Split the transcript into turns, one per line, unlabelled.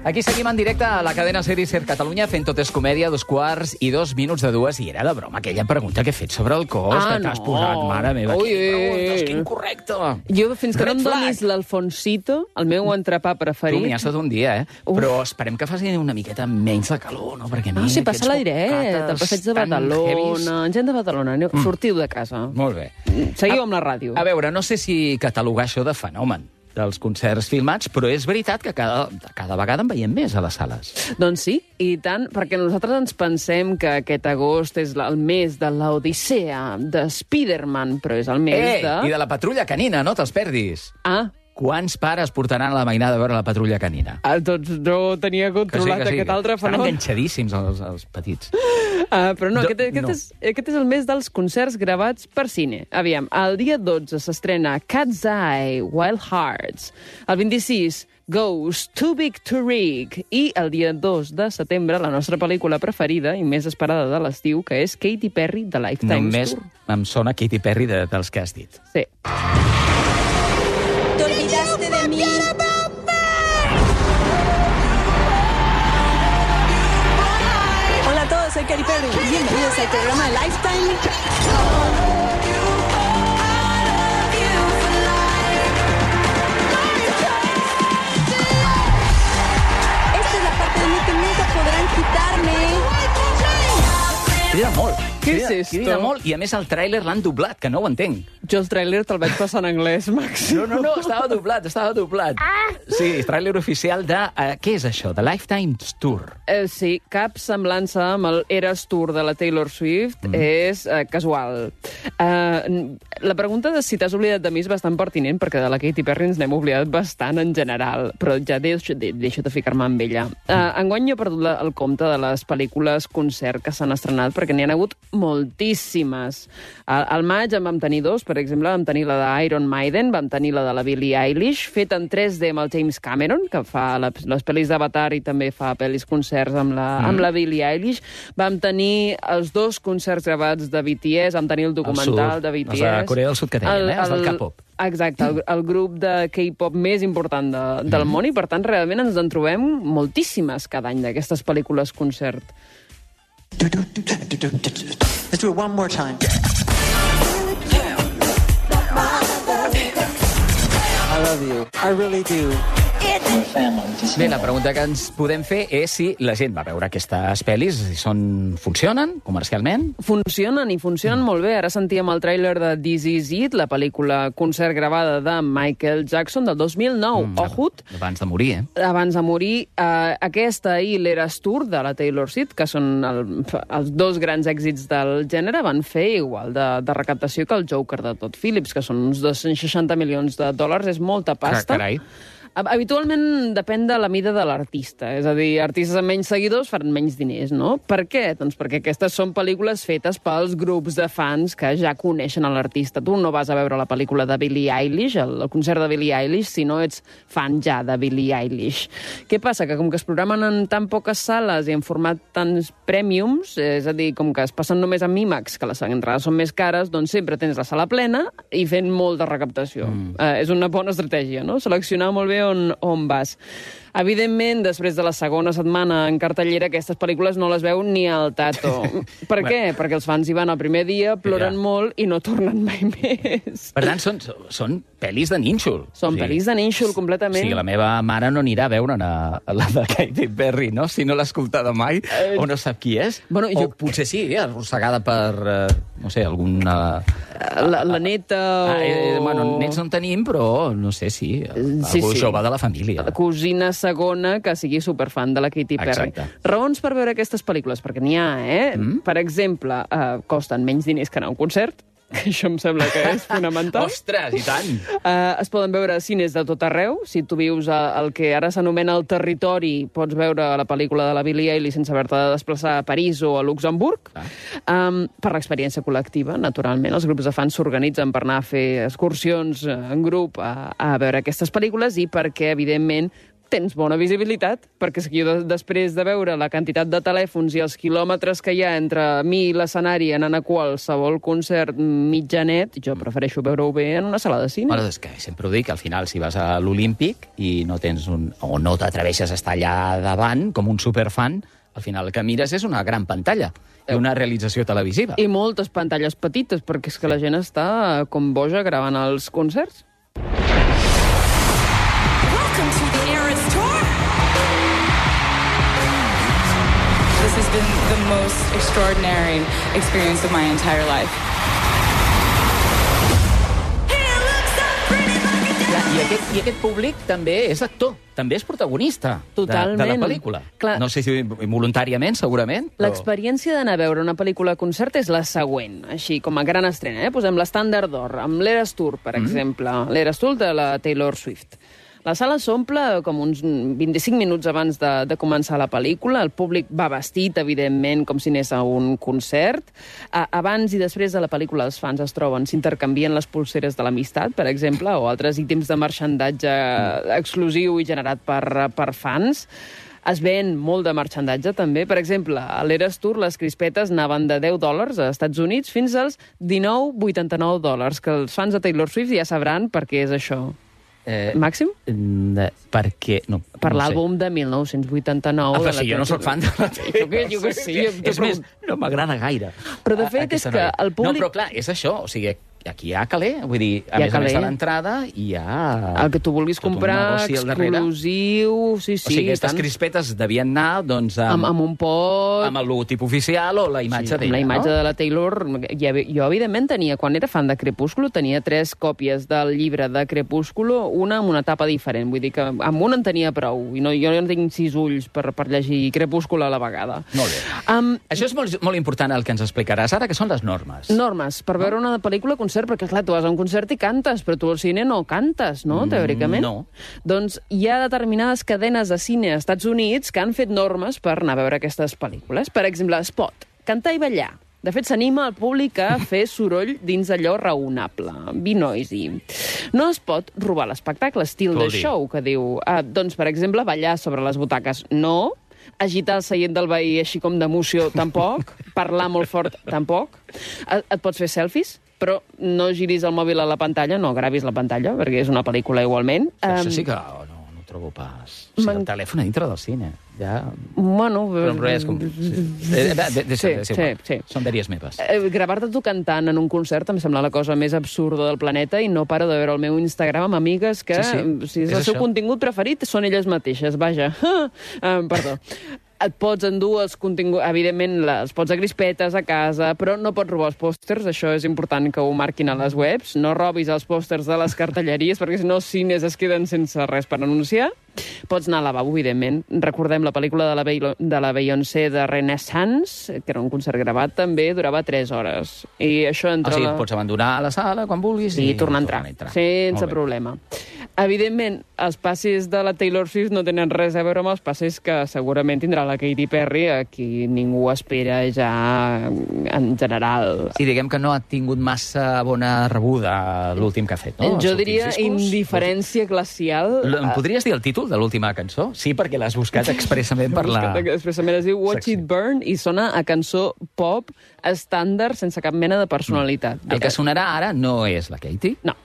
Aquí seguim en directe a la cadena Sèrie Ser Catalunya fent Tot és comèdia, 2:15 i 2 minuts de 2. I era de broma aquella pregunta que he fet sobre el cos que t'has posat, mare meva.
Ui,
preguntes, que incorrecte.
Jo, fins que no em donis l'Alfonsito, el meu entrepà preferit...
Tu m'hi has tot un dia, Però esperem que faci una miqueta menys de calor, no? Perquè mira,
si passa l'airet, el passeig de Badalona, gent de Badalona, sortiu de casa.
Molt bé.
Seguiu amb la ràdio.
A veure, no sé si catalogar això de fenomen dels concerts filmats, però és veritat que cada vegada en veiem més a les sales.
Doncs sí, i tant, perquè nosaltres ens pensem que aquest agost és el mes de l'Odissea de Spider-Man, però és el mes de...
I de la Patrulla Canina, no te'ls perdis. Quants pares portaran a la mainada a veure la Patrulla Canina?
Doncs no tenia controlat aquest altre fenomen.
Estan enganxadíssims els petits.
Però no, aquest és el mes dels concerts gravats per cine. Aviam, el dia 12 s'estrena Cat's Eye, Wild Hearts. El 26, Ghost, Too Big to Rig. I el dia 2 de setembre, la nostra pel·lícula preferida i més esperada de l'estiu, que és Katy Perry, de Lifetime
Només
Tour.
em sona Katy Perry dels que has dit.
Sí.
¿Te olvidaste de mí? Hola a todos, soy Katy Perry. Bienvenidos al programa de Lifetime. Esta es la parte de mí que nunca podrán quitarme.
Crida molt.
Què és esto?
Crida molt, i a més el tràiler l'han doblat, que no ho entenc.
Jo el tràiler te'l vaig passar en anglès, Max.
No, estava doblat. Sí, tràiler oficial de... què és això? De Lifetime Tour.
Sí, cap semblança amb el Eras Tour de la Taylor Swift és casual. La pregunta de si t'has oblidat de mi és bastant pertinent, perquè de la Katy Perry ens n'hem oblidat bastant en general, però ja deixo de ficar-me amb ella. Enguany jo he perdut el compte de les pel·lícules concert que s'han estrenat, perquè n'hi ha hagut moltíssimes. Al maig en vam tenir dos, per exemple, vam tenir la d'Iron Maiden, vam tenir la de la Billie Eilish, feta en 3D amb el James Cameron, que fa les pel·lis d'Avatar i també fa pel·lis concerts amb la Billie Eilish. Vam tenir els dos concerts gravats de BTS, vam tenir el documental de BTS.
Els de Corea del Sud que tenen, els del K-pop.
Exacte, el grup de K-pop més important del món, i per tant realment ens en trobem moltíssimes cada any d'aquestes pel·lícules concert.
Let's do it one more time. I love you. I really do.
Bé, la pregunta que ens podem fer és si la gent va veure aquestes pel·lis, si funcionen comercialment.
Funcionen molt bé. Ara sentíem el tràiler de This Is It, la pel·lícula concert gravada de Michael Jackson del 2009. Ojut.
Abans de morir,
Abans de morir. Aquesta i l'Eras Tour de la Taylor Swift, que són els dos grans èxits del gènere, van fer igual de recaptació que el Joker de Todd Phillips, que són uns $260 milions. És molta pasta.
Carai.
Habitualment depèn de la mida de l'artista. És a dir, artistes amb menys seguidors faran menys diners, no? Per què? Doncs perquè aquestes són pel·lícules fetes pels grups de fans que ja coneixen a l'artista. Tu no vas a veure la pel·lícula de Billie Eilish, el concert de Billie Eilish, si no ets fan ja de Billie Eilish. Què passa? Que com que es programen en tan poques sales i en format tants prèmiums, és a dir, com que es passen només amb IMAX, que les entrades són més cares, doncs sempre tens la sala plena i fent molta recaptació. És una bona estratègia, no? Seleccionar molt bé on vas. Evidentment, després de la segona setmana en cartellera, aquestes pel·lícules no les veu ni al tato. Per què? Perquè els fans hi van el primer dia, ploren molt i no tornen mai més.
Per tant, són pel·lis de nínxol.
Són pel·lis de nínxol, completament.
Sí, la meva mare no anirà a veure la de Katy Perry, no? Si no l'ha escoltada mai o no sap qui és.
Bueno,
o potser sí, arrossegada per, no sé, alguna...
La neta o...
Bueno, nets no en tenim, però no sé si algú jove de la família.
La cosina segona que sigui superfan de la Katy Perry.
Exacte.
Raons per veure aquestes pel·lícules, perquè n'hi ha, Per exemple, costen menys diners que anar a un concert, que això em sembla que és fonamental.
Ostres, i tant!
Es poden veure a cines de tot arreu. Si tu vius al que ara s'anomena el territori, pots veure la pel·lícula de la Billie Eilish sense haver-te de desplaçar a París o a Luxemburg. Per l'experiència col·lectiva, naturalment. Els grups de fans s'organitzen per anar a fer excursions en grup a veure aquestes pel·lícules i perquè, evidentment, tens bona visibilitat, perquè si jo després de veure la quantitat de telèfons i els quilòmetres que hi ha entre mi i l'escenari anant a qualsevol concert mitjanet, jo prefereixo veure-ho bé en una sala de cine.
Bueno, és que sempre ho dic, al final, si vas a l'Olímpic i no tens o no t'atreveixes a estar allà davant, com un superfan, al final el que mires és una gran pantalla i una realització televisiva.
I moltes pantalles petites, perquè és que la gent està com boja gravant els concerts.
Welcome to the Eras Tour.
This has been the most extraordinary experience of my entire life.
I aquest públic també és actor, també és protagonista de la pel·lícula.
Clar.
No sé si voluntàriament, segurament. Però...
L'experiència d'anar a veure una pel·lícula a concert és la següent, així com a gran estrena. Posem l'estàndard d'or, amb l'Eras Tour, per exemple. L'Eras Tour de la Taylor Swift. La sala s'omple com uns 25 minuts abans de començar la pel·lícula. El públic va vestit, evidentment, com si anés a un concert. Abans i després de la pel·lícula, els fans es troben, s'intercanvien les pulseres de l'amistat, per exemple, o altres ítems de marxandatge exclusiu i generat per fans. Es ven molt de marxandatge, també. Per exemple, a l'Eras Tour les crispetes anaven de $10 a Estats Units fins als $19,89, que els fans de Taylor Swift ja sabran per què és això. Màxim?
Perquè... No,
per
no
l'àlbum de 1989.
Però si jo no soc fan de la Taylor.
Jo que sí.
És més, no m'agrada gaire.
Però de fet és que el públic...
No, però clar, és això. O sigui, aquí hi ha calé. Vull dir, a més de l'entrada hi ha...
El que tu vulguis comprar, exclusiu... Sí,
o sigui, aquestes crispetes devien anar, doncs...
Amb un pot...
Amb el logotip oficial o la imatge d'ella,
amb la imatge de la Taylor. Jo, evidentment, tenia... Quan era fan de Crepúsculo, tenia 3 còpies del llibre de Crepúsculo, una amb una tapa diferent. Vull dir que amb una en tenia prou. I jo no tinc 6 ulls per llegir Crepúsculo a la vegada.
Molt bé. Això és molt important el que ens explicaràs ara, que són les normes.
Normes. Per veure una pel·lícula concert, perquè, clar, tu vas a un concert i cantes, però tu al cine no cantes, no?, teòricament.
No.
Doncs hi ha determinades cadenes de cine als Estats Units que han fet normes per anar a veure aquestes pel·lícules. Per exemple, es pot cantar i ballar. De fet, s'anima el públic a fer soroll dins d'allò raonable. Be noisy. No es pot robar l'espectacle, estil de show, que diu... Doncs, per exemple, ballar sobre les butaques, no. Agitar el seient del veí així com d'emoció, tampoc. Parlar molt fort, tampoc. Et pots fer selfies, però no giris el mòbil a la pantalla, no gravis la pantalla, perquè és una pel·lícula igualment.
Això sí que no trobo pas. O sigui, el telèfon a dintre del cine. Ja...
Bueno...
Però res, com...
Sí.
Són dèries meves.
Gravar-te tu cantant en un concert em sembla la cosa més absurda del planeta i no paro de veure el meu Instagram amb amigues que, si és el seu contingut preferit, són elles mateixes. Vaja. Perdó. Et pots endur els continguts... Evidentment, els pots a crispetes a casa, però no pots robar els pòsters. Això és important que ho marquin a les webs. No robis els pòsters de les cartelleries, perquè si no, els cines es queden sense res per anunciar. Pots anar al lavabo, evidentment. Recordem la pel·lícula de la Beyoncé de Renaissance, que era un concert gravat, també durava 3 hores. I això
O sigui, pots abandonar la sala quan vulguis
i tornar a entrar. Sense problema. Evidentment, els passis de la Taylor Swift no tenen res a veure amb els passis que segurament tindrà la Katy Perry, a qui ningú espera ja en general.
Sí, diguem que no ha tingut massa bona rebuda l'últim que ha fet, no?
Jo diria indiferència glacial.
Em podries dir el títol de l'última cançó? Sí, perquè l'has buscat expressament per la...
Expressament es diu Watch It Burn i sona a cançó pop estàndard sense cap mena de personalitat.
El que sonarà ara no és la Katy?
No.